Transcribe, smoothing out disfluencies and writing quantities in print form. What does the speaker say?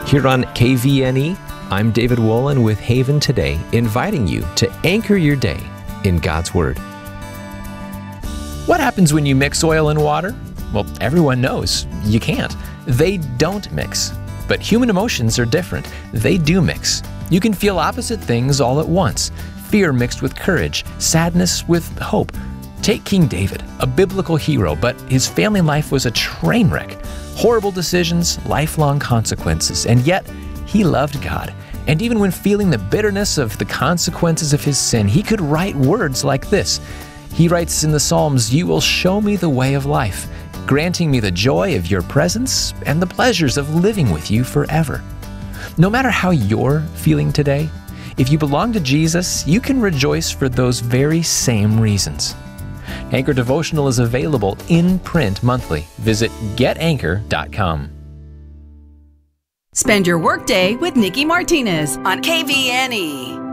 Here on KVNE, I'm David Wolin with Haven Today, inviting you to anchor your day in God's Word. What happens when you mix oil and water? Well, everyone knows you can't. They don't mix. But human emotions are different. They do mix. You can feel opposite things all at once. Fear mixed with courage, sadness with hope. Take King David, a biblical hero, but his family life was a train wreck. Horrible decisions, lifelong consequences, and yet he loved God. And even when feeling the bitterness of the consequences of his sin, he could write words like this. He writes in the Psalms, "You will show me the way of life, granting me the joy of your presence and the pleasures of living with you forever." No matter how you're feeling today, if you belong to Jesus, you can rejoice for those very same reasons. Anchor Devotional is available in print monthly. Visit getanchor.com. Spend your workday with Nikki Martinez on KVNE.